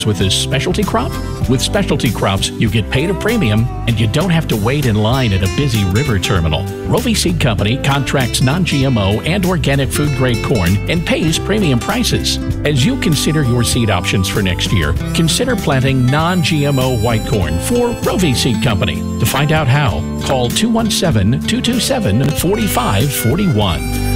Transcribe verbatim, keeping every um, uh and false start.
with this specialty crop? With specialty crops, you get paid a premium and you don't have to wait in line at a busy river terminal. Rovi Seed Company contracts non-G M O and organic food-grade corn and pays premium prices. As you consider your seed options for next year, consider planting non-G M O white corn for Rovi Seed Company. To find out how, call two one seven, two two seven, four five four one.